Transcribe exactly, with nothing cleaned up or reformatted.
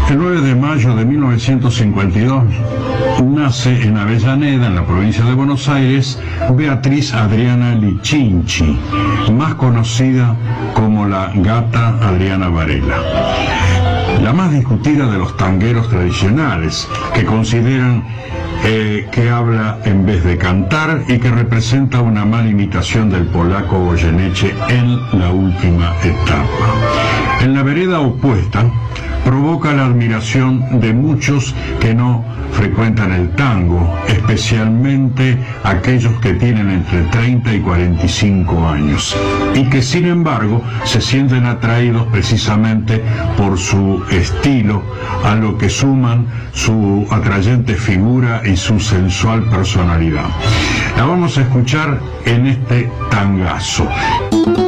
El nueve de mayo de mil novecientos cincuenta y dos nace en Avellaneda, en la provincia de Buenos Aires, Beatriz Adriana Lichinchi, más conocida como la Gata Adriana Varela. La más discutida de los tangueros tradicionales, que consideran eh, que habla en vez de cantar y que representa una mala imitación del polaco Goyeneche en la última etapa. En la vereda opuesta, provoca la admiración de muchos que no frecuentan el tango, especialmente aquellos que tienen entre treinta y cuarenta y cinco años, y que sin embargo se sienten atraídos precisamente por su estilo, a lo que suman su atrayente figura y su sensual personalidad. La vamos a escuchar en este tangazo.